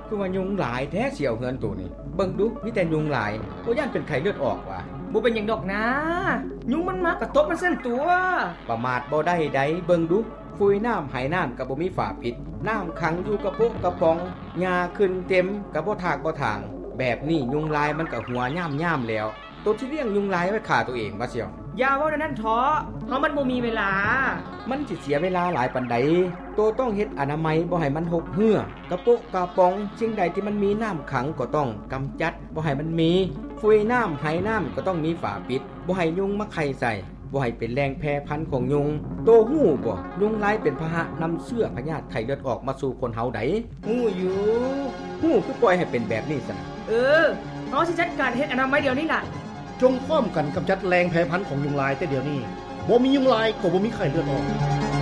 คือว่ายุงหลายแท้เสี่ยวเฮือนตัวนี้เบิ่งดูมีแต่ยุงหลายบ่ย่านเป็นไข้เลือดออกว่ะบ่เป็นหยังดอกนะยุงมันมากระตบมันเส้นตัวประมาทบ่ได้ใดเบิ่งดูฟุยน้ำไหน้ำก็บ่มีฝาปิดน้ำขังอยู่กระปุกกระป๋องหญ้าขึ้นเต็มก็บ่ทากบ่ทางแบบนี้ยุงลายมันก็หัวย่ามๆแล้วตัวที่เลี้ยงยุงลายไว้ฆ่าตัวเองว่าเสี่ยวอย่าเว้านั่นท้อเฮามันบ่มีเวลามันสิเสียเวลาหลายปานใดตัวต้องเฮ็ดอนามัยบ่ให้มันหกเหือกระปุกกระป๋องสิ่งใดที่มันมีน้ำขังก็ต้องกำจัดบ่ให้มันมีฟุยน้ำไหน้ำก็ต้องมีฝาปิดบ่ให้ยุงมาไข่ใส่บ่ให้เป็นแรงแพร่พันธุ์ของยุงโตฮู้บ่ยุงลายเป็นพาหะนำเชื้อพยาธิไข้เลือดออกมาสู่คนเฮาได้ฮู้อยู่ฮู้คือปล่อยให้เป็นแบบนี้ซะนะเฮาสิจัดการเฮ็ดอนามัยเดี๋ยวนี้ล่ะจงพร้อมกันกำจัดแรงแพร่พันธุ์ของยุงลายแต่เดี๋ยวนี้บ่มียุงลายก็บ่มีไข้เลือดออก